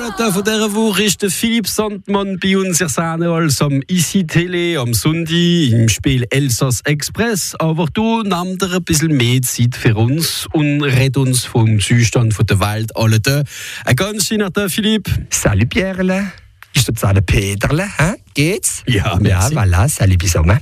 Alter, von dieser Woche ist der Philipp Sandmann bei uns als am ICI Tele am Sonntag im Spiel Elsass Express. Aber du nimmst dir ein bisschen mehr Zeit für uns und red uns vom Zustand der Welt alle da. Ein ganz schöner Tag, Philipp. Salut Pierre. Ist das alle Peterle? Geht's? Ja, merci. Ja, voilà, salut zusammen.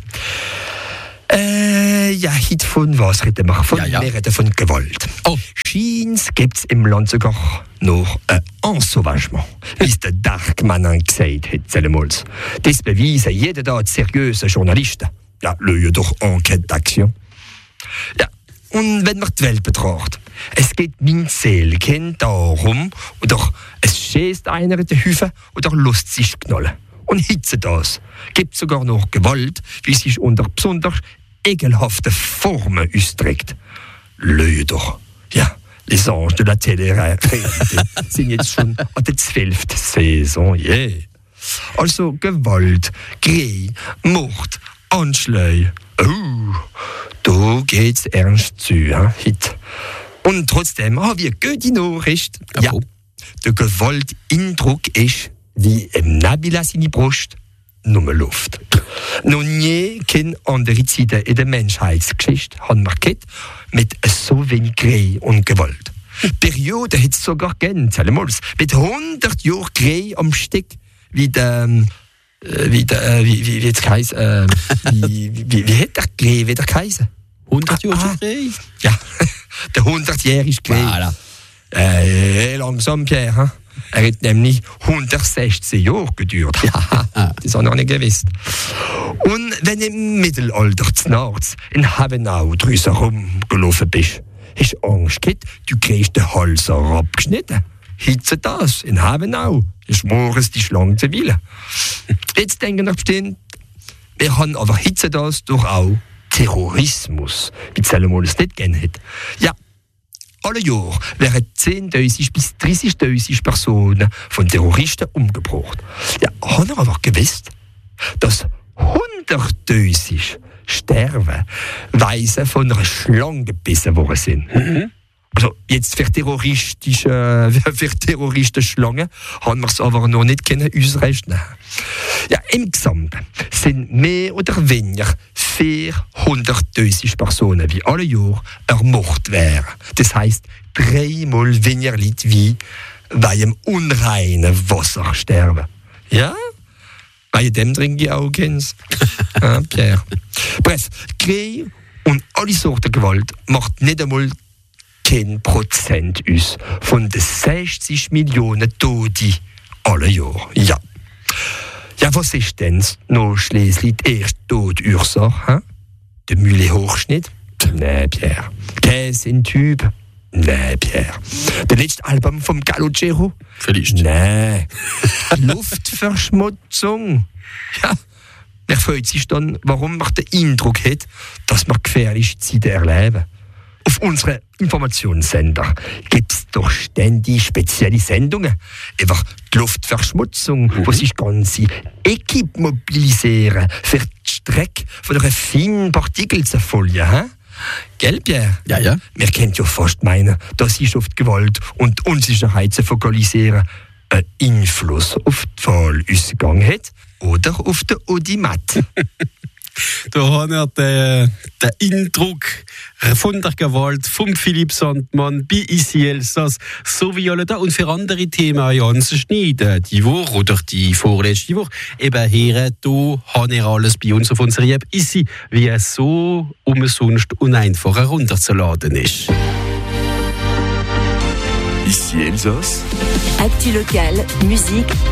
Heute von was reden wir? Wir reden von Gewalt. Oh. Scheins gibt's im Land sogar noch ein Ensauvagement, wie es der Darkman gesagt hat, Zellemolz. Das beweisen jeden Tag seriöse Journalisten. Ja, lösen doch Enquête d'Action. Ja, und wenn man die Welt betrachtet, es geht mein Seele kein darum, oder es schießt einer in den Hüfen, oder lässt sich knallen. Und hitze das. Gibt sogar noch Gewalt, wie sich unter besonders ekelhaften Formen ausdrückt. Löse doch. Ja, les Anges de la Télé-Réalité sind jetzt schon an der 12. Saison. Yeah. Also Gewalt, Krieg, Mord, Anschläge. Da geht's ernst zu, heute. Und trotzdem haben wir gute Nachricht. Ja, der Gewalteindruck ist, wie im Nabila seine Brust, nur Luft. Noch nie keine andere Zeit in der Menschheitsgeschichte haben wir gehabt, mit so wenig Krieg und Gewalt. Periode hat es sogar gegeben, mit 100 Jahren Krieg am Stück, wie jetzt heisst, wie hat der Krieg wieder geheißen? 100 Jahre Krieg? Ja, der 100-jährige Krieg. Voilà. Langsam, Pierre. Er hat nämlich 116 Jahre gedauert. Ja, das habe ich noch nicht gewusst. Und wenn du im Mittelalter zu Narz in Havenau draussen rumgelaufen bist, hast du Angst gehabt, du kriegst den Hals abgeschnitten. Hitze das in Havenau. Ich schwöre es, die Schlange zu wählen. Jetzt denken wir bestimmt, wir haben aber Hitze das durch auch Terrorismus, wie Zellemol es nicht gerne hat. Ja, alle Jahre werden 10.000 bis 30.000 Personen von Terroristen umgebracht. Ja, haben wir aber gewusst, dass 100.000 sterben, weil sie von einer Schlange gebissen worden sind. Mhm. Also jetzt für terroristische Schlangen haben wir es aber noch nicht ausrechnen. Ja, im Gesamten sind mehr oder weniger 400.000 Personen wie alle Jahre ermordet werden. Das heisst, 3-mal weniger Leute wie bei im unreinen Wasser sterben. Ja? Bei dem trinke ich auch keins. Pierre. Bref, Krieg und alle Sorten Gewalt macht nicht einmal 10% aus von den 60 Millionen Toten alle Jahre. Ja. Ja, was ist denn noch schließlich die erste Todursache? Der Mühle-Hochschnitt? Nein, Pierre. Käse in Tübe? Nein, Pierre. Der letzte Album vom Calogero? Vielleicht. Nein. Luftverschmutzung? Ja. Man freut sich dann, warum man den Eindruck hat, dass wir gefährliche Zeiten erleben. Auf unseren Informationssender gibt es doch ständig spezielle Sendungen über die Luftverschmutzung, wo sich ganze Equipe mobilisieren, für die Strecke von einer feinen Partikel zu verfolgen. Gell, Pierre? Ja. Wir können ja fast meinen, dass sich auf die Gewalt und Unsicherheit zu fokalisieren einen Einfluss auf die Wahlausgang hat oder auf den Audimat. Da haben wir den Eindruck von der Gewalt vom Philipp Sandmann bei ICI Elsass, so wie alle da. Und für andere Themen ganz schneiden, die Woche oder die vorletzte Woche, eben hier, da haben wir alles bei uns auf unserer App ICI, wie es so umsonst und einfach herunterzuladen ist. ICI Elsass. Actu locale, musique,